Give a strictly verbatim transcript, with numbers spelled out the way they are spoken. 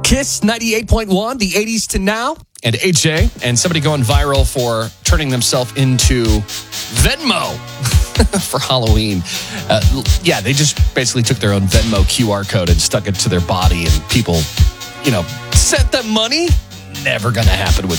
Kiss ninety-eight point one, the eighties to now, and A J, and somebody going viral for turning themselves into Venmo for Halloween. Uh, yeah, they just basically took their own Venmo Q R code and stuck it to their body, and people, you know, sent them money. Never going to happen with